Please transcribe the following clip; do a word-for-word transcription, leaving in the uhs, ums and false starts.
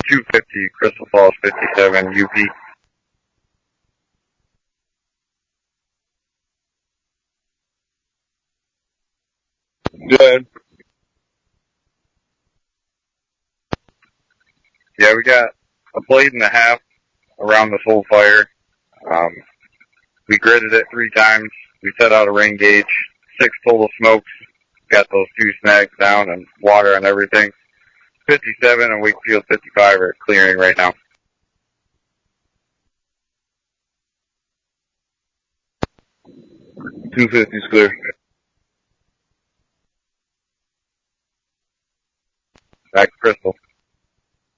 two fifty, Crystal Falls fifty-seven, U P. Good. Yeah, we got a blade and a half around this whole fire. Um, we gridded it three times. We set out a rain gauge, six total smokes. Got those two snags down and water on everything. fifty-seven and Wakefield fifty-five are clearing right now. two fifty is clear. Back to Crystal.